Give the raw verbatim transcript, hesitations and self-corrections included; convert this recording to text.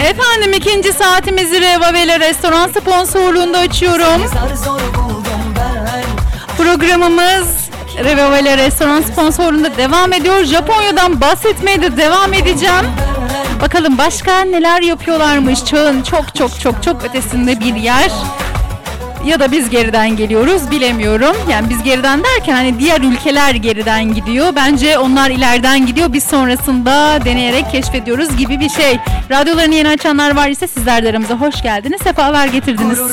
Efendim ikinci saatimizi Revavele Restoran sponsorluğunda açıyorum. Programımız Revavele Restoran sponsorluğunda devam ediyor. Japonya'dan bahsetmeye de devam edeceğim. Bakalım başka neler yapıyorlarmış. Çağın çok çok çok çok ötesinde bir yer. Ya da biz geriden geliyoruz, bilemiyorum. Yani biz geriden derken hani diğer ülkeler geriden gidiyor. Bence onlar ileriden gidiyor. Biz sonrasında deneyerek keşfediyoruz gibi bir şey. Radyolarını yeni açanlar var ise sizler de aramıza hoş geldiniz. Sefalar getirdiniz.